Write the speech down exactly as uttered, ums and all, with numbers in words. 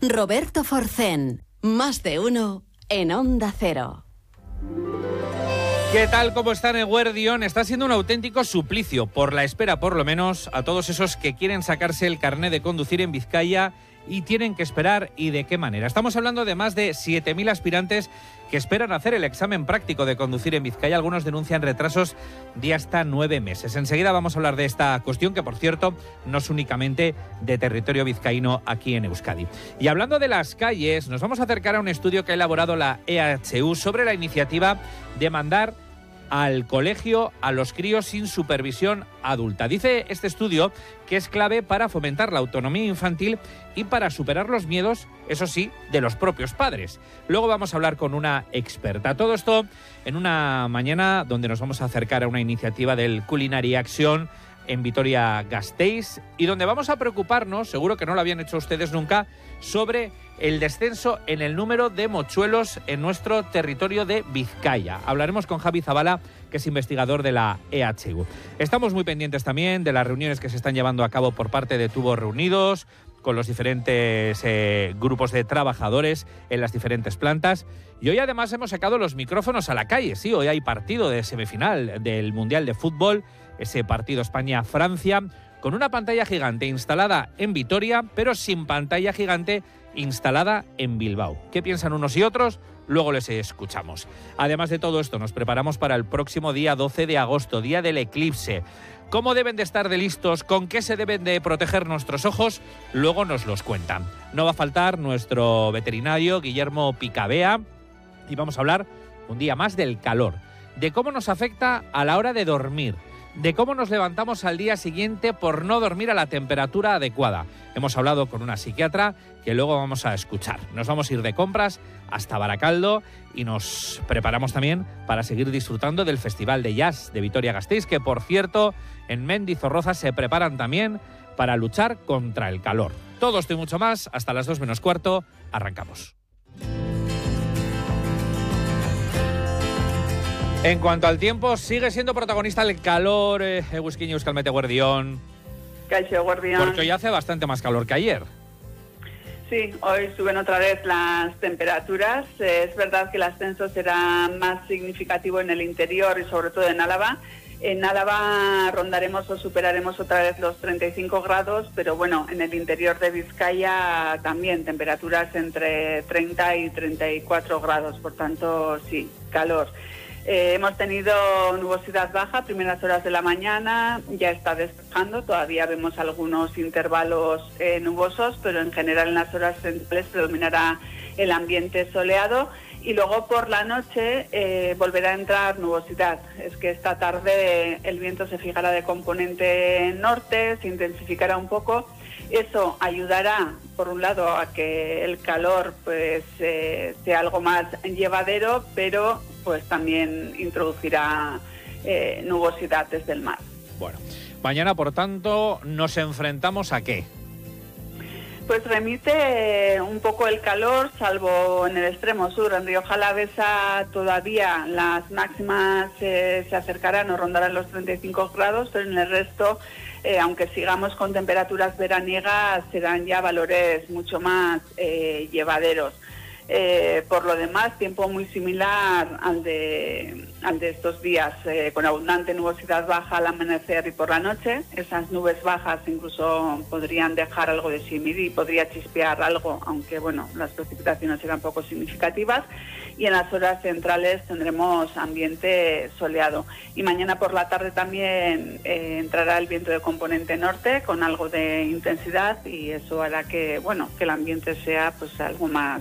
Roberto Forcén, Más de Uno en Onda Cero. ¿Qué tal? ¿Cómo están, Eguerdión? Está siendo un auténtico suplicio, por la espera por lo menos, a todos esos que quieren sacarse el carné de conducir en Vizcaya y tienen que esperar, y de qué manera. Estamos hablando de más de siete mil aspirantes que esperan hacer el examen práctico de conducir en Vizcaya. Algunos denuncian retrasos de hasta nueve meses. Enseguida vamos a hablar de esta cuestión, que por cierto no es únicamente de territorio vizcaíno aquí en Euskadi. Y hablando de las calles, nos vamos a acercar a un estudio que ha elaborado la E H U sobre la iniciativa de mandar al colegio a los críos sin supervisión adulta. Dice este estudio que es clave para fomentar la autonomía infantil y para superar los miedos, eso sí, de los propios padres. Luego vamos a hablar con una experta. Todo esto en una mañana donde nos vamos a acercar a una iniciativa del Culinary Action en Vitoria-Gasteiz y donde vamos a preocuparnos, seguro que no lo habían hecho ustedes nunca, sobre el descenso en el número de mochuelos en nuestro territorio de Vizcaya. Hablaremos con Javi Zabala, que es investigador de la E H U. Estamos muy pendientes también de las reuniones que se están llevando a cabo por parte de Tubos Reunidos, con los diferentes eh, grupos de trabajadores en las diferentes plantas. Y hoy además hemos sacado los micrófonos a la calle. Sí, hoy hay partido de semifinal del Mundial de Fútbol, ese partido España-Francia, con una pantalla gigante instalada en Vitoria, pero sin pantalla gigante instalada en Bilbao. ¿Qué piensan unos y otros? Luego les escuchamos. Además de todo esto, nos preparamos para el próximo día doce de agosto, día del eclipse. ¿Cómo deben de estar de listos? ¿Con qué se deben de proteger nuestros ojos? Luego nos los cuentan. No va a faltar nuestro veterinario, Guillermo Picabea, y vamos a hablar un día más del calor, de cómo nos afecta a la hora de dormir, de cómo nos levantamos al día siguiente por no dormir a la temperatura adecuada. Hemos hablado con una psiquiatra que luego vamos a escuchar. Nos vamos a ir de compras hasta Baracaldo y nos preparamos también para seguir disfrutando del Festival de Jazz de Vitoria-Gasteiz, que por cierto en Mendizorroza se preparan también para luchar contra el calor. Todo esto y mucho más hasta las dos menos cuarto. Arrancamos. En cuanto al tiempo, sigue siendo protagonista el calor, eh, Egusquiño, Euskalmete, Guardión. Caixo, Guardión. Porque hoy hace bastante más calor que ayer. Sí, hoy suben otra vez las temperaturas. Eh, es verdad que el ascenso será más significativo en el interior y sobre todo en Álava. En Álava rondaremos o superaremos otra vez los treinta y cinco grados, pero bueno, en el interior de Vizcaya también temperaturas entre treinta y treinta y cuatro grados, por tanto sí, calor. Eh, hemos tenido nubosidad baja, primeras horas de la mañana, ya está despejando, todavía vemos algunos intervalos eh, nubosos, pero en general en las horas centrales predominará el ambiente soleado y luego por la noche eh, volverá a entrar nubosidad. Es que esta tarde el viento se fijará de componente norte, se intensificará un poco. Eso ayudará, por un lado, a que el calor pues eh, sea algo más llevadero, pero pues también introducirá eh, nubosidad desde el mar. Bueno, mañana, por tanto, ¿nos enfrentamos a qué? Pues remite un poco el calor, salvo en el extremo sur. En Rioja Alavesa todavía las máximas eh, se acercarán o rondarán los treinta y cinco grados, pero en el resto, eh, aunque sigamos con temperaturas veraniegas, serán ya valores mucho más eh, llevaderos. Eh, por lo demás, tiempo muy similar al de, al de estos días, eh, con abundante nubosidad baja al amanecer y por la noche. Esas nubes bajas incluso podrían dejar algo de simir y podría chispear algo, aunque bueno, las precipitaciones serán poco significativas. Y en las horas centrales tendremos ambiente soleado. Y mañana por la tarde también eh, entrará el viento de componente norte con algo de intensidad y eso hará que, bueno, que el ambiente sea pues algo más